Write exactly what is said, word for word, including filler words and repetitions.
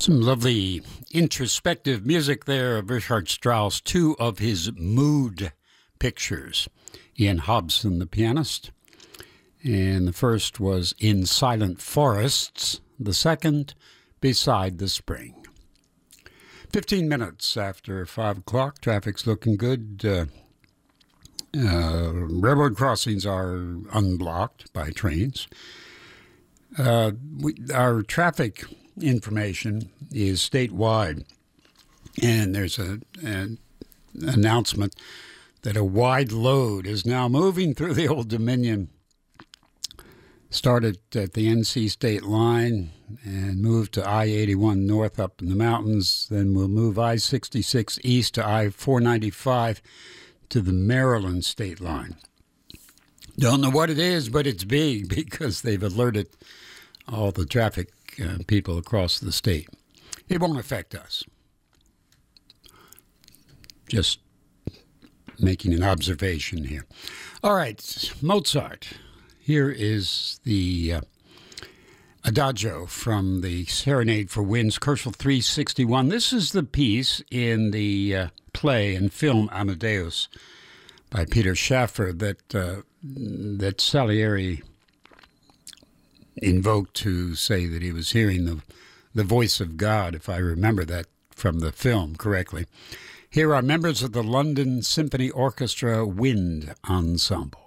Some lovely introspective music there of Richard Strauss, two of his mood pictures. Ian Hobson, the pianist. And the first was In Silent Forests, the second, Beside the Spring. Fifteen minutes after five o'clock, traffic's looking good. Uh, uh, railroad crossings are unblocked by trains. Uh, we, our traffic information is statewide, and there's a, an announcement that a wide load is now moving through the Old Dominion. Started at the N C state line and moved to I eighty-one north up in the mountains. Then we'll move I sixty-six east to I four ninety-five to the Maryland state line. Don't know what it is, but it's big because they've alerted all the traffic uh, people across the state. It won't affect us. Just making an observation here. All right, Mozart. Here is the uh, Adagio from the Serenade for Winds, Koszul three sixty-one. This is the piece in the uh, play and film Amadeus by Peter Shaffer that uh, that Salieri invoked to say that he was hearing the, the voice of God, if I remember that from the film correctly. Here are members of the London Symphony Orchestra Wind Ensemble.